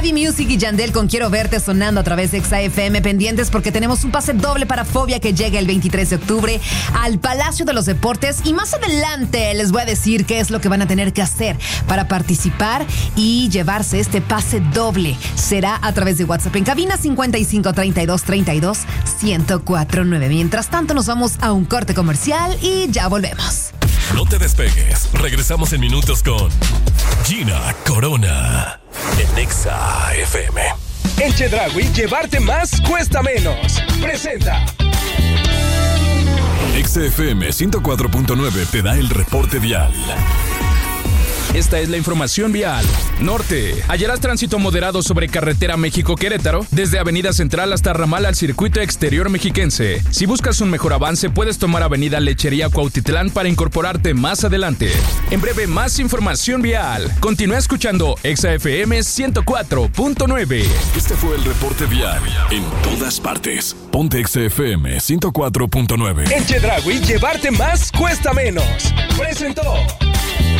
Javi Music y Yandel con Quiero Verte sonando a través de XAFM. Pendientes porque tenemos un pase doble para Fobia que llega el 23 de octubre al Palacio de los Deportes. Y más adelante les voy a decir qué es lo que van a tener que hacer para participar y llevarse este pase doble. Será a través de WhatsApp en cabina 55 32 32 1049. Mientras tanto nos vamos a un corte comercial y ya volvemos. No te despegues. Regresamos en minutos con Gina Corona en Exa FM. En Chedraui, llevarte más cuesta menos. Presenta. Exa FM 104.9 te da el reporte vial. Esta es la información vial. Norte. Hallarás tránsito moderado sobre carretera México-Querétaro, desde Avenida Central hasta Ramal al Circuito Exterior Mexiquense. Si buscas un mejor avance, puedes tomar Avenida Lechería Cuautitlán para incorporarte más adelante. En breve, más información vial. Continúa escuchando Exa FM 104.9. Este fue el reporte vial en todas partes. Ponte Exa FM 104.9. En Chedraui, llevarte más cuesta menos. Presentó.